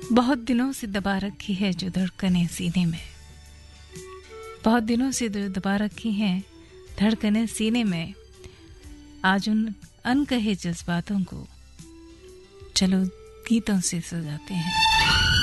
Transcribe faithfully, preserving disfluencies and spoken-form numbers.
बहुत दिनों से दबा रखी है जो धड़कनें सीने में, बहुत दिनों से जो दबा रखी हैं धड़कनें सीने में, आज उन अनकहे जज्बातों को चलो गीतों से सजाते हैं।